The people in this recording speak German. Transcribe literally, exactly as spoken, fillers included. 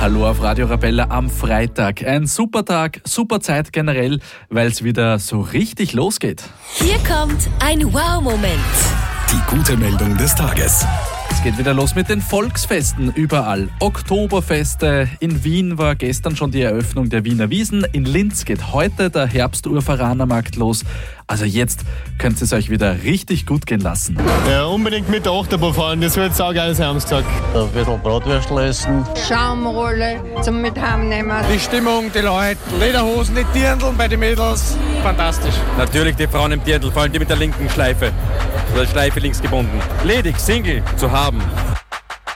Hallo auf Radio Arabella am Freitag. Ein super Tag, super Zeit generell, weil es wieder so richtig losgeht. Hier kommt ein Wow-Moment. Die gute Meldung des Tages. Es geht wieder los mit den Volksfesten überall. Oktoberfeste. In Wien war gestern schon die Eröffnung der Wiener Wiesn. In Linz geht heute der Herbsturferanermarkt los. Also jetzt könnt ihr es euch wieder richtig gut gehen lassen. Ja, unbedingt mit der Achterbahn fahren, das wird saugeil sein, haben sie gesagt. Ein bisschen Bratwürstel essen. Schaumrolle zum mit heimnehmen. Die Stimmung, die Leute, Lederhosen, die Dirndl bei den Mädels, fantastisch. Natürlich die Frauen im Dirndl, vor allem die mit der linken Schleife. Oder Schleife links gebunden. Ledig, Single zu haben,